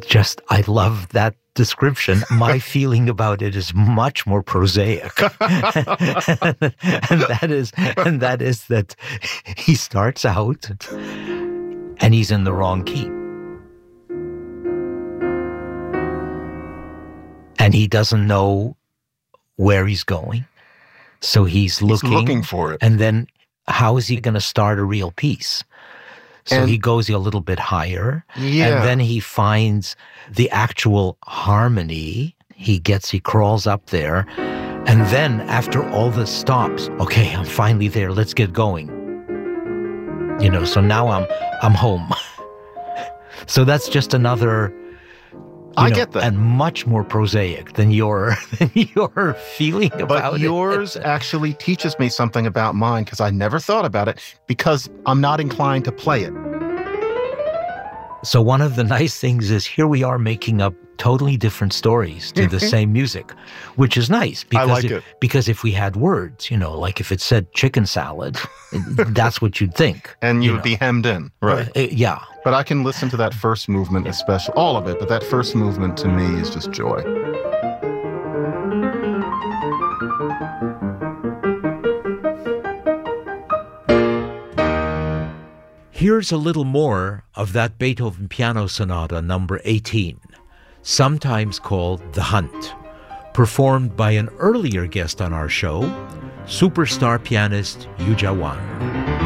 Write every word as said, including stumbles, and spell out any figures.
just, I love that description. My feeling about it is much more prosaic. and, and that is, and that is that he starts out and he's in the wrong key. And he doesn't know where he's going. So he's looking, he's looking for it. And then how is he going to start a real piece? So and, he goes a little bit higher. Yeah. And then he finds the actual harmony. He gets, he crawls up there. And then after all the stops, okay, I'm finally there. Let's get going. You know, so now I'm, I'm home. So that's just another... I know, get that. And much more prosaic than your than your feeling about but it. But yours actually teaches me something about mine, because I never thought about it, because I'm not inclined to play it. So one of the nice things is here we are making up totally different stories to the same music, which is nice. Because I like if, it. Because if we had words, you know, like if it said chicken salad, that's what you'd think. And you'd you know. be hemmed in. Right. Uh, yeah. But I can listen to that first movement, especially, all of it, but that first movement to me is just joy. Here's a little more of that Beethoven Piano Sonata number eighteen, sometimes called The Hunt, performed by an earlier guest on our show, superstar pianist Yu Jawan.